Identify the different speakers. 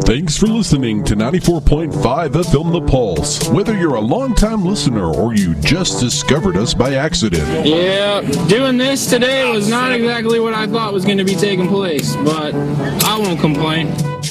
Speaker 1: Thanks for listening to 94.5 FM The Pulse. Whether you're a long-time listener or you just discovered us by accident.
Speaker 2: Yeah, doing this today was not exactly what I thought was going to be taking place, but I won't complain.